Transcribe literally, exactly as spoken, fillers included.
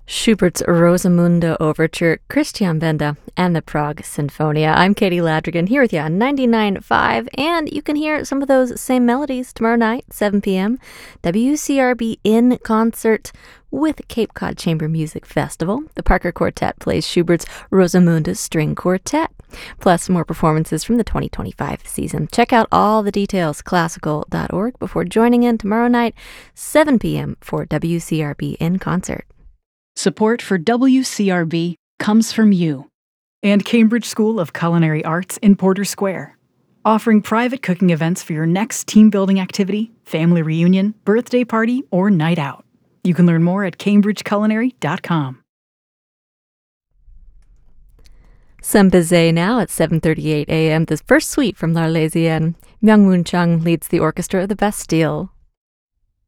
Schubert's Rosamunde Overture, Christian Benda, and the Prague Sinfonia. I'm Katie Ladrigan here with you on ninety-nine point five, and you can hear some of those same melodies tomorrow night, seven p.m. W C R B in concert with Cape Cod Chamber Music Festival. The Parker Quartet plays Schubert's Rosamunde String Quartet, plus more performances from the twenty twenty-five season. Check out all the details, classical dot org, before joining in tomorrow night, seven p.m. for W C R B in concert. Support for W C R B comes from you and Cambridge School of Culinary Arts in Porter Square, offering private cooking events for your next team-building activity, family reunion, birthday party, or night out. You can learn more at cambridge culinary dot com. Saint-Bizet now at seven thirty-eight a.m. The first suite from L'Arlésienne. Myung-Moon Chung leads the orchestra of the Bastille.